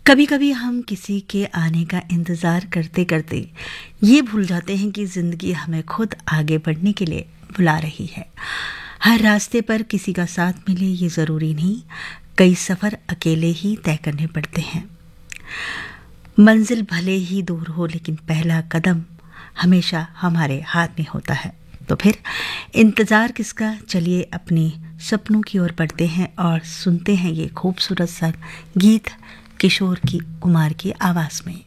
कभी कभी हम किसी के आने का इंतज़ार करते करते ये भूल जाते हैं कि ज़िंदगी हमें खुद आगे बढ़ने के लिए बुला रही है। हर रास्ते पर किसी का साथ मिले ये ज़रूरी नहीं, कई सफ़र अकेले ही तय करने पड़ते हैं। मंजिल भले ही दूर हो लेकिन पहला कदम हमेशा हमारे हाथ में होता है। तो फिर इंतज़ार किसका, चलिए अपने सपनों की ओर बढ़ते हैं और सुनते हैं ये खूबसूरत सा गीत किशोर की कुमार की आवाज़ में।